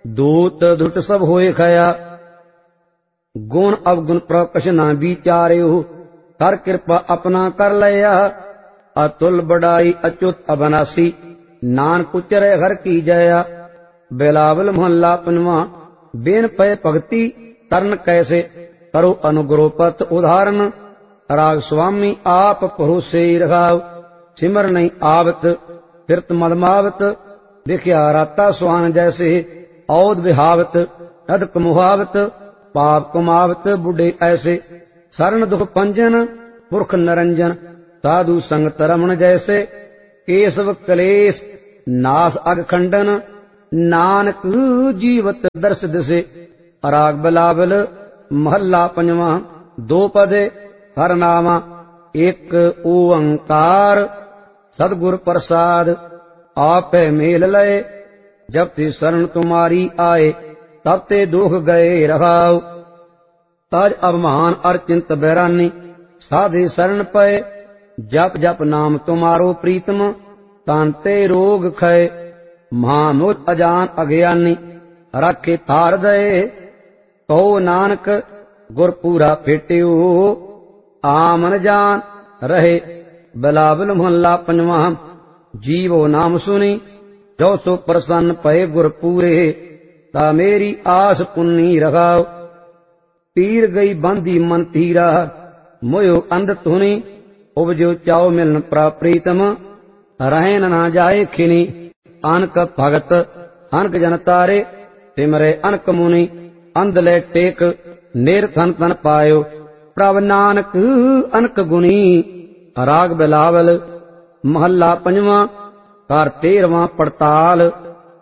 दूत धुट सब होए खया। गुण अवगुण प्रकश ना विचार्यो, कर कृपा अपना कर लया। अतुल बड़ाई अच्युत अबनासी, नानक उचरे हर की जया। बिलावल मोहल्ला पंजवा। बेन पय भगति तरन कैसे, करो अनुग्रह पथ उदाहरण। राग स्वामी आप भरोसे रखाव, सिमर नहीं आवत फिरत मदमावत। दिखया राता सुहान जैसे, औद विहावत अदक मुहावत। पाप कमावत बुढ़े ऐसे, शरण दुख पंजन पुरख नरंजन। साधु संगत रमण जैसे, केशव कलेश नास अग खंडन। नानक जीवत दर्श दिसे। राग बिलावल महला पंजवा। दो पदे हर नामा, एक ओंकार सदगुर प्रसाद। आप मेल लय, जब ते शरण तुम्हारी आए, तब ते दुख गए रहाओ। तज अवमान अर्चिंत बैरानी, साधे शरण पय। जप जप नाम तुम्हारो प्रीतम, तांते रोग खय। महामुत अजान अज्ञानी, राखे तार दए। कहो नानक गुर पूरा फेट्यो, आमन जान रहे। बिलावल मोहल्ला पंजवा। जीवो नाम सुनी, जो सो प्रसन्न पए गुर पूरे। ता मेरी आस पुन्नी रखाओ। पीर गई बंदी मन तीरा, मोयो अंध तुनी। उपजो चाओ मिलन प्रीतम, रहन ना जाए खिनी। अनक भगत अनक जन तारे, सिमरे अनक मुनि। अंध ले टेक नेर थन तन पायो, प्रभ नानक अनक गुणी। राग बिलावल महला पंजवा। कर 13वां पड़ताल।